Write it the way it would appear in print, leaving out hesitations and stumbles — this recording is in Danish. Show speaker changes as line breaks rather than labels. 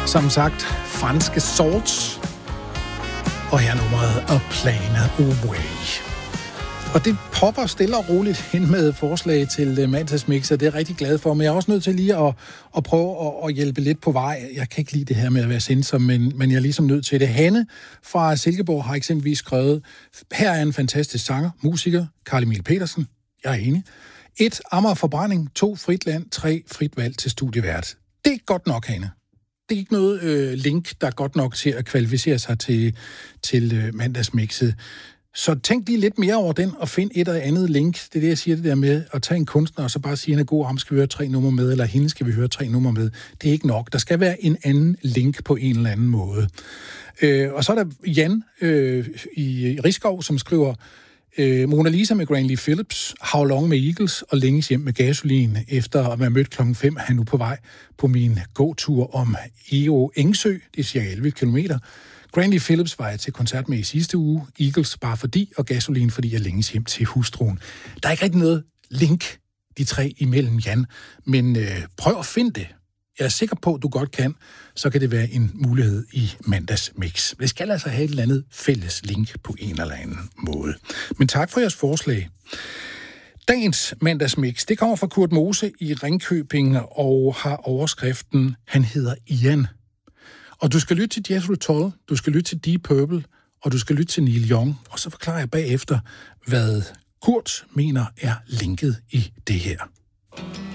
Som sagt, franske Salts. Og her nummeret A Plane Away. Og det popper stille og roligt hen med forslag til mandagsmix, og det er jeg rigtig glad for. Men jeg er også nødt til lige at prøve at hjælpe lidt på vej. Jeg kan ikke lide det her med at være sensor, men jeg er ligesom nødt til det. Hanne fra Silkeborg har eksempelvis skrevet, her er en fantastisk sanger, musiker, Carl Emil Petersen. Jeg er enig. 1. Amager Forbrænding. 2. Frit Land. 3. Frit valg til studievært. Det er godt nok, Hanne. Det er ikke noget link, der er godt nok til at kvalificere sig til mandagsmixet. Så tænk lige lidt mere over den, og find et eller andet link. Det er det, jeg siger, det der med at tage en kunstner, og så bare sige, at han er god, ham skal vi høre 3 numre med, eller hende skal vi høre 3 numre med. Det er ikke nok. Der skal være en anden link på en eller anden måde. Og så er der Jan i Rigskov, som skriver, Mona Lisa med Granley Phillips, How Long med Eagles og Længes hjem med gasolin. Efter at være mødt 5:00, er nu på vej på min gåtur om Eo Engsø. Det er cirka 11 kilometer. Granley Phillips var jeg til koncert med i sidste uge. Eagles bare fordi, og gasolin fordi jeg længes hjem til hustruen. Der er ikke rigtig noget link, de 3 imellem, Jan. Men prøv at finde det. Jeg er sikker på, at du godt kan. Så kan det være en mulighed i mandagsmix. Det skal altså have et eller andet fælles link på en eller anden måde. Men tak for jeres forslag. Dagens mandagsmix, det kommer fra Kurt Mose i Ringkøbing og har overskriften, han hedder Ian. Og du skal lytte til Jethro Tull, du skal lytte til Deep Purple, og du skal lytte til Neil Young. Og så forklarer jeg bagefter, hvad Kurt mener er linket i det her.